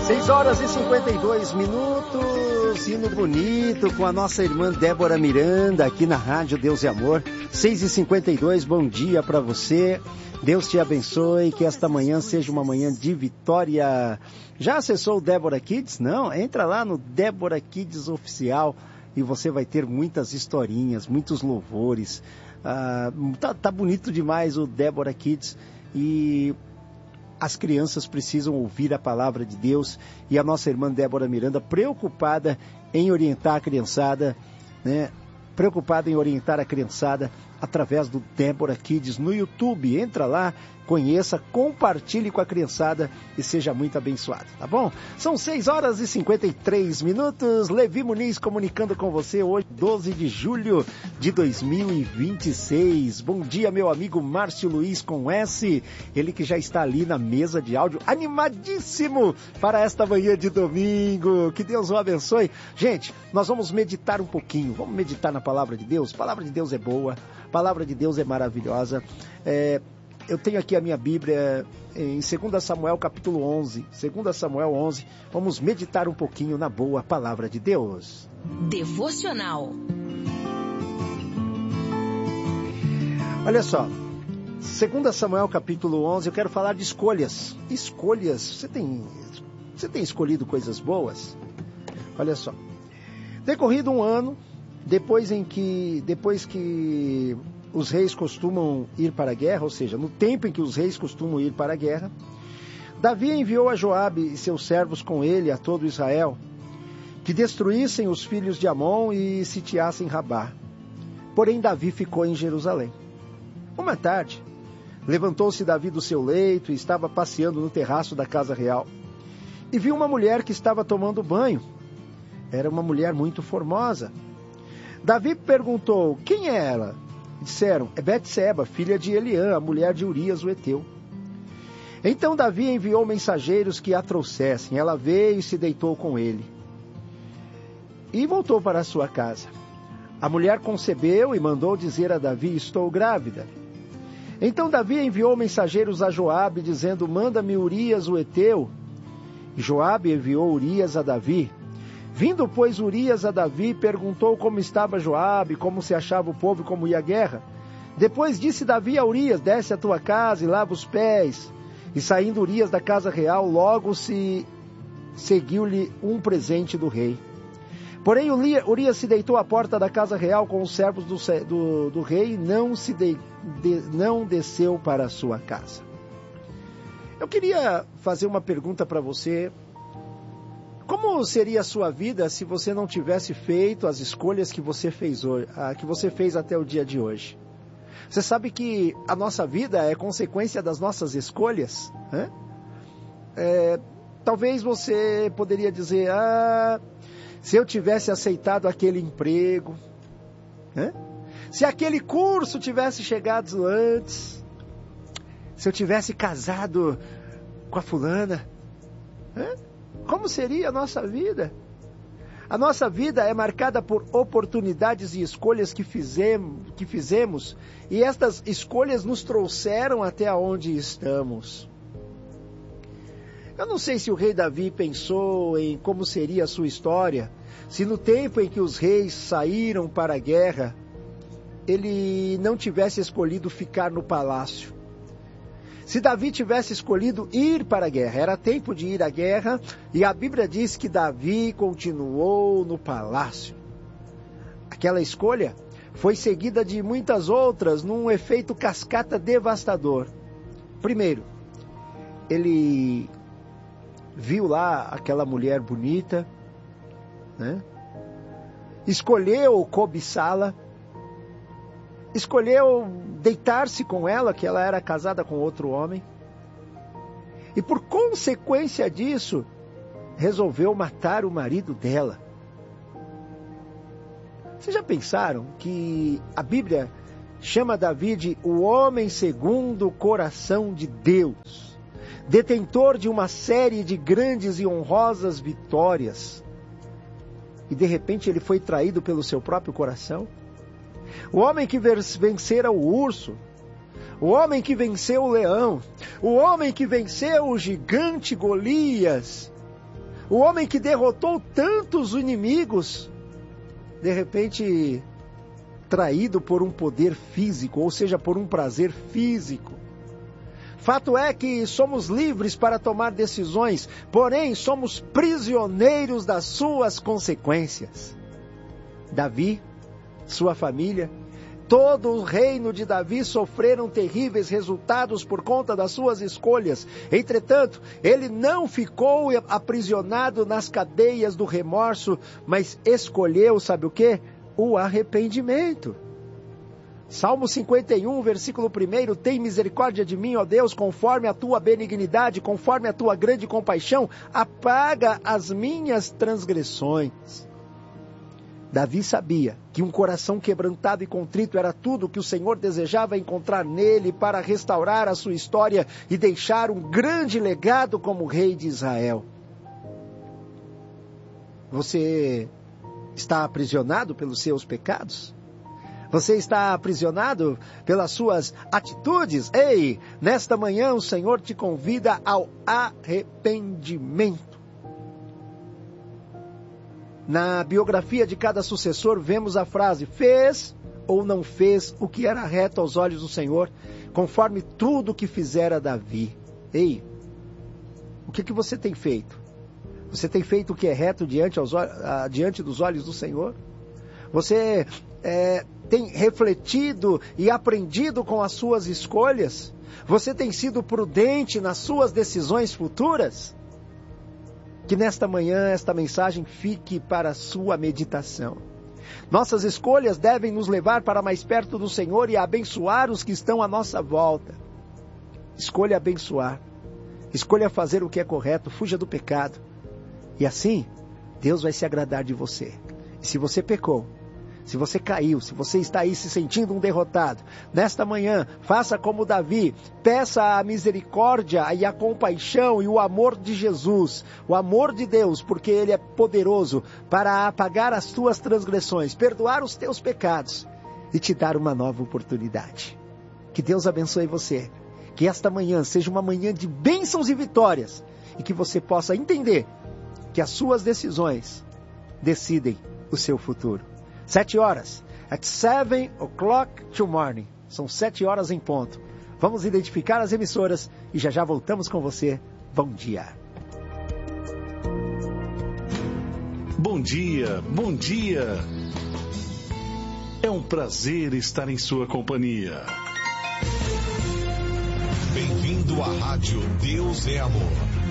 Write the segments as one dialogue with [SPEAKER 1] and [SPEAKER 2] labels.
[SPEAKER 1] 6h52, hino bonito com a nossa irmã Débora Miranda aqui na Rádio Deus e Amor. 6h52, bom dia para você. Deus te abençoe, que esta manhã seja uma manhã de vitória. Já acessou o Débora Kids? Não? Entra lá no Débora Kids Oficial e você vai ter muitas historinhas, muitos louvores. Tá bonito demais o Débora Kids e as crianças precisam ouvir a palavra de Deus, e a nossa irmã Débora Miranda, preocupada em orientar a criançada, né? Preocupada em orientar a criançada através do Débora Kids no YouTube. Entra lá, conheça, compartilhe com a criançada e seja muito abençoado, tá bom? São 6h53, Levi Muniz comunicando com você hoje, 12 de julho de 2026. Bom dia, meu amigo Márcio Luiz com S, ele que já está ali na mesa de áudio, animadíssimo para esta manhã de domingo. Que Deus o abençoe. Gente, nós vamos meditar um pouquinho, vamos meditar na palavra de Deus. A palavra de Deus é boa, a palavra de Deus é maravilhosa. Eu tenho aqui a minha Bíblia em 2 Samuel capítulo 11. 2 Samuel 11. Vamos meditar um pouquinho na boa palavra de Deus.
[SPEAKER 2] Devocional.
[SPEAKER 1] Olha só. 2 Samuel capítulo 11. Eu quero falar de escolhas. Escolhas. Você tem escolhido coisas boas? Olha só. Decorrido um ano, depois que os reis costumam ir para a guerra, ou seja, no tempo em que os reis costumam ir para a guerra, Davi enviou a Joabe e seus servos com ele a todo Israel, que destruíssem os filhos de Amon e sitiassem Rabá. Porém, Davi ficou em Jerusalém. Uma tarde, levantou-se Davi do seu leito e estava passeando no terraço da casa real. E viu uma mulher que estava tomando banho. Era uma mulher muito formosa. Davi perguntou: quem é ela? Disseram: é Betseba, filha de Eliã, a mulher de Urias o Heteu. Então Davi enviou mensageiros que a trouxessem. Ela veio e se deitou com ele. E voltou para a sua casa. A mulher concebeu e mandou dizer a Davi: estou grávida. Então Davi enviou mensageiros a Joabe, dizendo: manda-me Urias o Heteu. E Joabe enviou Urias a Davi. Vindo, pois, Urias a Davi, perguntou como estava Joabe, como se achava o povo e como ia a guerra. Depois disse Davi a Urias: desce à tua casa e lava os pés. E saindo Urias da casa real, logo seguiu-lhe um presente do rei. Porém, Urias se deitou à porta da casa real com os servos do rei e não desceu para a sua casa. Eu queria fazer uma pergunta para você. Como seria a sua vida se você não tivesse feito as escolhas que você fez hoje, que você fez até o dia de hoje? Você sabe que a nossa vida é consequência das nossas escolhas, né? Talvez você poderia dizer: se eu tivesse aceitado aquele emprego, né? Se aquele curso tivesse chegado antes, se eu tivesse casado com a fulana, né? Como seria a nossa vida? A nossa vida é marcada por oportunidades e escolhas que fizemos, e estas escolhas nos trouxeram até onde estamos. Eu não sei se o rei Davi pensou em como seria a sua história, se no tempo em que os reis saíram para a guerra, ele não tivesse escolhido ficar no palácio. Se Davi tivesse escolhido ir para a guerra, era tempo de ir à guerra, e a Bíblia diz que Davi continuou no palácio. Aquela escolha foi seguida de muitas outras, num efeito cascata devastador. Primeiro, ele viu lá aquela mulher bonita, né? Escolheu cobiçá-la, escolheu deitar-se com ela, que ela era casada com outro homem. E por consequência disso, resolveu matar o marido dela. Vocês já pensaram que a Bíblia chama Davi de o homem segundo o coração de Deus, detentor de uma série de grandes e honrosas vitórias? E de repente ele foi traído pelo seu próprio coração? O homem que vencera o urso, o homem que venceu o leão, o homem que venceu o gigante Golias, O homem que derrotou tantos inimigos, de repente traído por um poder físico, ou seja, por um prazer físico. Fato é que somos livres para tomar decisões, porém somos prisioneiros das suas consequências. Davi, sua família, todo o reino de Davi sofreram terríveis resultados por conta das suas escolhas. Entretanto, ele não ficou aprisionado nas cadeias do remorso, mas escolheu, sabe o quê? O arrependimento. Salmo 51, versículo 1, tem misericórdia de mim, ó Deus, conforme a tua benignidade, conforme a tua grande compaixão, apaga as minhas transgressões. Davi sabia que um coração quebrantado e contrito era tudo que o Senhor desejava encontrar nele para restaurar a sua história e deixar um grande legado como rei de Israel. Você está aprisionado pelos seus pecados? Você está aprisionado pelas suas atitudes? Ei, nesta manhã o Senhor te convida ao arrependimento. Na biografia de cada sucessor vemos a frase, fez ou não fez o que era reto aos olhos do Senhor, conforme tudo que fizera Davi. Ei, o que você tem feito? Você tem feito o que é reto diante dos olhos do Senhor? Você tem refletido e aprendido com as suas escolhas? Você tem sido prudente nas suas decisões futuras? Que nesta manhã esta mensagem fique para a sua meditação. Nossas escolhas devem nos levar para mais perto do Senhor e abençoar os que estão à nossa volta. Escolha abençoar. Escolha fazer o que é correto. Fuja do pecado. E assim, Deus vai se agradar de você. E se você pecou, se você caiu, se você está aí se sentindo um derrotado, nesta manhã, faça como Davi, peça a misericórdia e a compaixão e o amor de Jesus, o amor de Deus, porque Ele é poderoso para apagar as tuas transgressões, perdoar os teus pecados e te dar uma nova oportunidade. Que Deus abençoe você, que esta manhã seja uma manhã de bênçãos e vitórias e que você possa entender que as suas decisões decidem o seu futuro. 7 horas, at 7 o'clock to morning. São 7 horas em ponto. Vamos identificar as emissoras e já voltamos com você. Bom dia.
[SPEAKER 2] Bom dia, bom dia. É um prazer estar em sua companhia.
[SPEAKER 3] Bem-vindo à rádio Deus é Amor.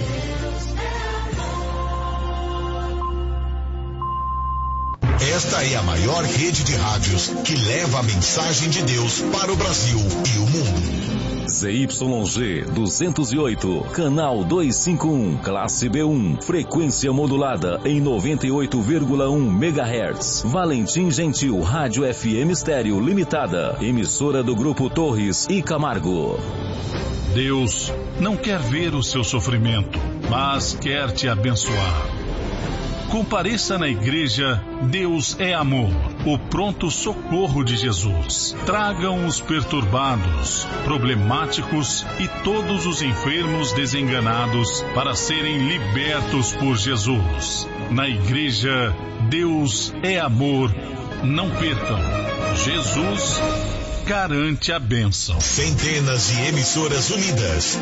[SPEAKER 3] Esta é a maior rede de rádios que leva a mensagem de Deus para o Brasil e o mundo.
[SPEAKER 4] ZYG 208, canal 251, classe B1, frequência modulada em 98,1 MHz. Valentim Gentil, Rádio FM Estéreo Limitada, emissora do Grupo Torres e Camargo.
[SPEAKER 5] Deus não quer ver o seu sofrimento, mas quer te abençoar. Compareça na igreja Deus é Amor, o pronto socorro de Jesus. Tragam os perturbados, problemáticos e todos os enfermos desenganados para serem libertos por Jesus. Na igreja Deus é Amor, não percam. Jesus garante a bênção.
[SPEAKER 3] Centenas de emissoras unidas